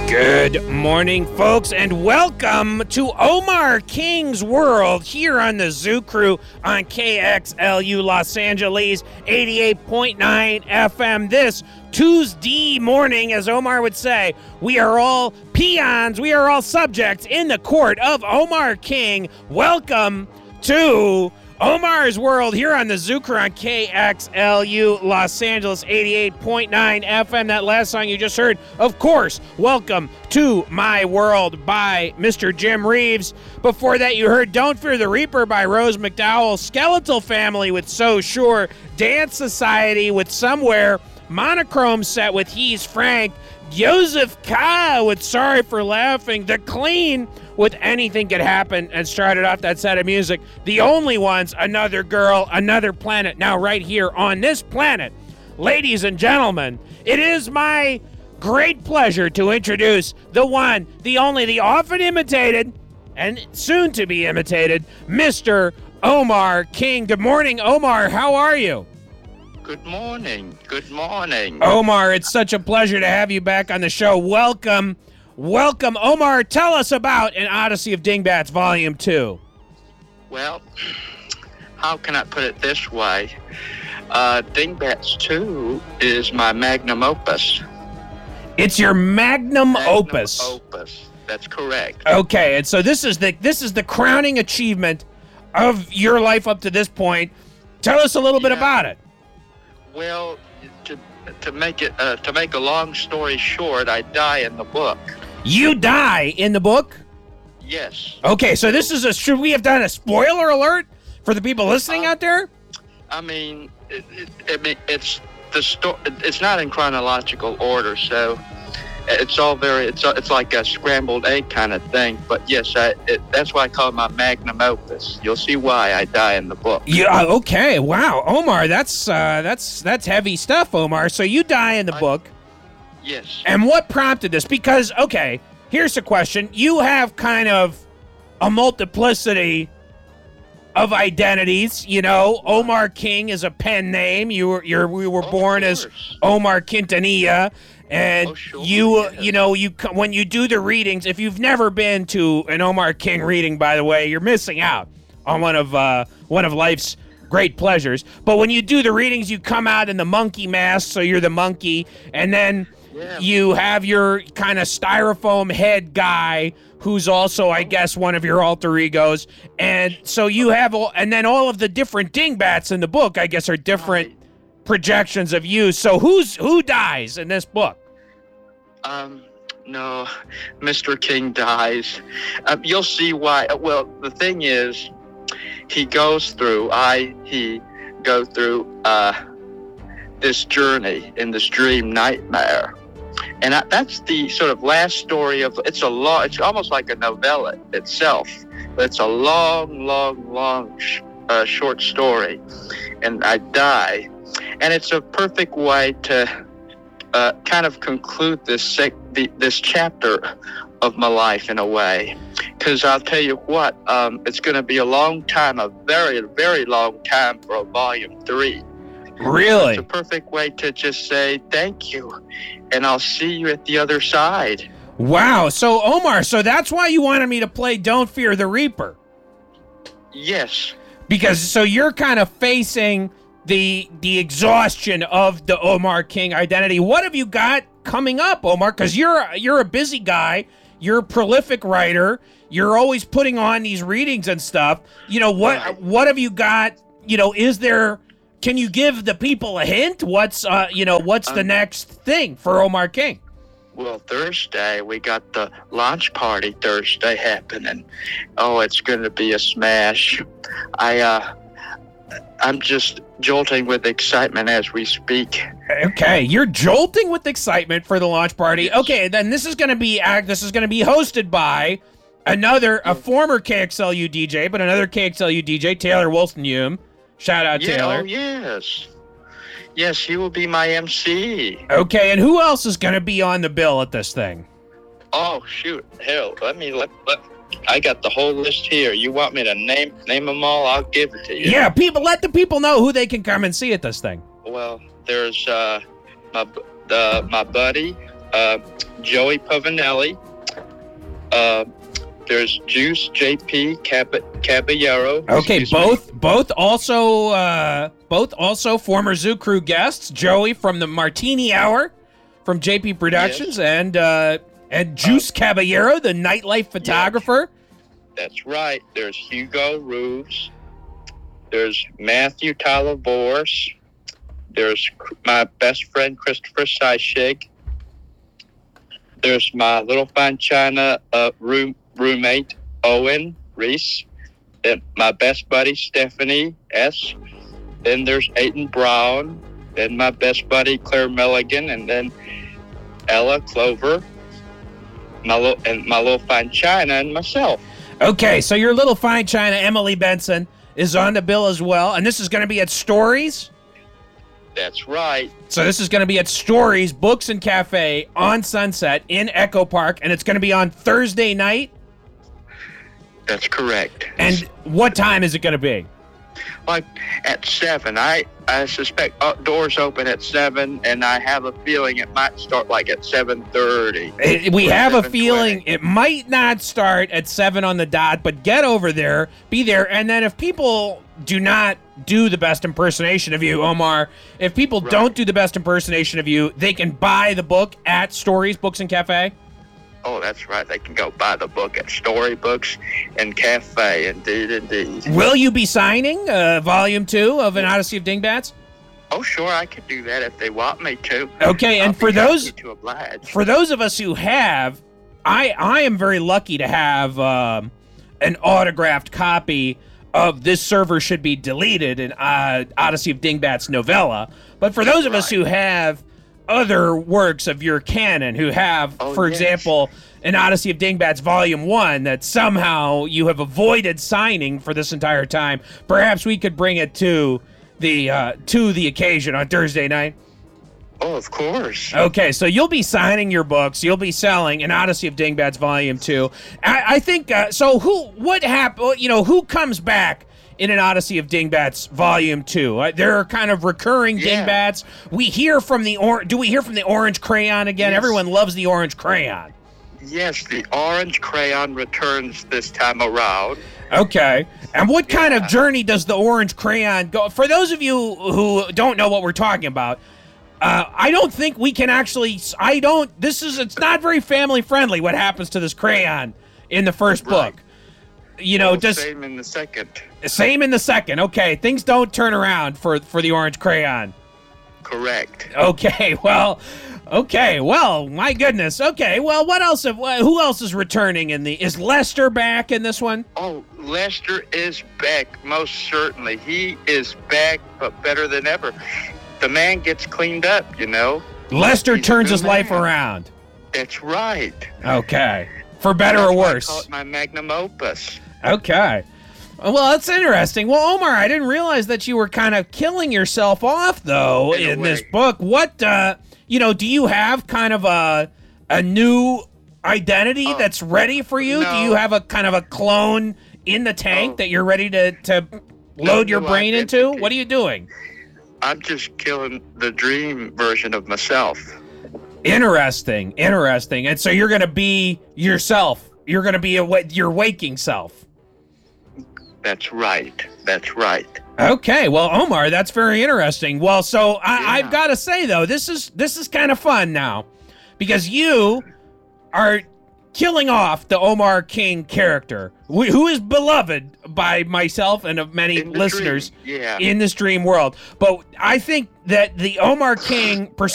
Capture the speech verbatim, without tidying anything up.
Good morning, folks, and welcome to Omar King's World here on the Zoo Crew on K X L U Los Angeles eighty-eight point nine F M. This Tuesday morning, as Omar would say, we are all peons, we are all subjects in the court of Omar King. Welcome to Omar's World here on the Zoo Crew on K X L U Los Angeles eighty-eight point nine F M. That last song you just heard, of course, Welcome to My World by Mister Jim Reeves. Before that, you heard Don't Fear the Reaper by Rose McDowell, Skeletal Family with So Sure, Dance Society with Somewhere, Monochrome Set with He's Frank, Joseph Ka with Sorry for Laughing, The Clean with Anything Could Happen, and started off that set of music, The Only Ones, Another Girl, Another Planet. Now right here on this planet, ladies and gentlemen, it is my great pleasure to introduce the one, the only, the often imitated, and soon to be imitated, Mister Omar King. Good morning, Omar. How are you? Good morning. Good morning. Omar, it's such a pleasure to have you back on the show. Welcome. Welcome. Omar, tell us about An Odyssey of Dingbats Volume two. Well, how can I put it this way? Uh, Dingbats two is my magnum opus. It's your magnum, magnum opus. opus. That's correct. Okay, and so this is the this is the crowning achievement of your life up to this point. Tell us a little Yeah. bit about it. Well, to to make it uh, to make a long story short, I die in the book. You die in the book? Yes. Okay, so this is a should we have done a spoiler alert for the people listening Uh, out there? I mean, it, it, I mean, it's the sto- It's not in chronological order, so it's all very. It's it's like a scrambled egg kind of thing. But yes, I, it, that's why I call it my magnum opus. You'll see why I die in the book. Yeah, okay. Wow. Omar, that's uh that's that's heavy stuff, Omar. So you die in the I- book. Yes. And what prompted this? Because, okay, here's the question. You have kind of a multiplicity of identities. You know, Omar King is a pen name. You were, you're, we were Of born as course. Omar Quintanilla. And Oh, sure, you, uh, yes. you know, you co- when you do the readings, if you've never been to an Omar King reading, by the way, you're missing out on one of uh, one of life's great pleasures. But when you do the readings, you come out in the monkey mask, so you're the monkey, and then Yeah. you have your kind of styrofoam head guy who's also, I guess, one of your alter egos. And so you have all, and then all of the different dingbats in the book, I guess, are different Right. projections of you. So who's who dies in this book? Um, no, Mister King dies. Um, you'll see why. Well, the thing is, he goes through, I, he go through uh, this journey in this dream nightmare. And I, that's the sort of last story of, it's a long, it's almost like a novella itself, but it's a long, long, long sh- uh, short story. And I die. And it's a perfect way to uh, kind of conclude this sec- the, this chapter of my life in a way. Because I'll tell you what, um, it's going to be a long time, a very, very long time for a volume three. Really? It's a perfect way to just say thank you, and I'll see you at the other side. Wow. So, Omar, so that's why you wanted me to play Don't Fear the Reaper. Yes. Because so you're kind of facing the the exhaustion of the Omar King identity. What have you got coming up, Omar? Because you're you're a busy guy. You're a prolific writer. You're always putting on these readings and stuff. You know, what Right. what have you got? You know, is there? Can you give the people a hint? What's uh, you know, what's the Um, next thing for Omar King? Well, Thursday, we got the launch party Thursday happening. Oh, it's going to be a smash. I, uh, I'm just jolting with excitement as we speak. Okay, you're jolting with excitement for the launch party. Yes. Okay, then this is going to be act. This is going to be hosted by another, a former K X L U D J, but another K X L U D J, Taylor Wolstenhume. Shout out, Yeah, Taylor. oh, yes. Yes, he will be my M C. Okay, and who else is going to be on the bill at this thing? Oh, shoot. Hell, let me, let, let, I got the whole list here. You want me to name name them all? I'll give it to you. Yeah, people. Let the people know who they can come and see at this thing. Well, there's uh, my, bu- uh, my buddy, uh, Joey Pavanelli. Uh, there's Juice J P Cab- Caballero. Okay, both me. both also uh, both also former Zoo Crew guests. Joey from the Martini Hour from J P Productions, yes. and uh, and Juice uh, Caballero, the nightlife photographer. Yes. That's right. There's Hugo Roos. There's Matthew Talavors. There's my best friend Christopher Syshig. There's my Little Fine China uh, room. roommate Owen Reese, and my best buddy Stephanie S. Then there's Aiden Brown, then my best buddy Claire Milligan, and then Ella Clover, my little, and my Little Fine China, and myself. Okay, so your Little Fine China, Emily Benson, is on the bill as well, and this is going to be at Stories? That's right. So this is going to be at Stories Books and Cafe on Sunset in Echo Park, and it's going to be on Thursday night? That's correct. And what time is it going to be? Like at seven. I I suspect uh, doors open at seven, and I have a feeling it might start like at seven thirty. We have a feeling it might not start at seven on the dot, but get over there, be there, and then if people do not do the best impersonation of you, Omar, if people right. don't do the best impersonation of you, they can buy the book at Stories Books and Cafe. Oh, that's right. They can go buy the book at Storybooks and Cafe. Indeed, indeed. Will you be signing uh, volume two of An Odyssey of Dingbats? Oh, sure. I could do that if they want me to. Okay, and I'll for those to oblige. for those of us who have, I I am very lucky to have um, an autographed copy of This Server Should Be Deleted, an uh, Odyssey of Dingbats novella. But for those of right. us who have other works of your canon, who have, oh, for yes. example, An Odyssey of Dingbats Volume one that somehow you have avoided signing for this entire time, perhaps we could bring it to the uh, to the occasion on Thursday night. Oh, of course. Okay, so you'll be signing your books. You'll be selling An Odyssey of Dingbats Volume two. I, I think, uh, so who, what happened, you know, who comes back in An Odyssey of Dingbats Volume two? Uh, there are kind of recurring yeah. Dingbats. We hear from the, or- do we hear from the Orange Crayon again? Yes. Everyone loves the Orange Crayon. Yes, the Orange Crayon returns this time around. Okay. And what yeah. kind of journey does the Orange Crayon go? For those of you who don't know what we're talking about, Uh, I don't think we can actually, I don't, this is, it's not very family friendly what happens to this crayon in the first right. book. You know, well, does, same in the second. Same in the second. Okay, things don't turn around for, for the Orange Crayon. Correct. Okay, well, okay, well, my goodness. Okay, well, what else, have, who else is returning in the, is Lester back in this one? Oh, Lester is back, most certainly. He is back, but better than ever. The man gets cleaned up, you know. Lester He's turns his man. life around. That's right. Okay. For better That's or worse. Why I call it my magnum opus. Okay. Well, that's interesting. Well, Omar, I didn't realize that you were kind of killing yourself off, though, in, in this book. What, uh, you know, do you have kind of a a new identity oh, that's ready for you? No. Do you have a kind of a clone in the tank oh. that you're ready to, to load no, your brain identity. into? What are you doing? I'm just killing the dream version of myself. Interesting, interesting. And so you're going to be yourself. You're going to be a, your waking self. That's right. That's right. Okay, well, Omar, that's very interesting. Well, so I, yeah. I've got to say though, this is this is kind of fun now, because you are killing off the Omar King character, who is beloved by myself and of many listeners yeah. in this dream world. But I think that the Omar King persona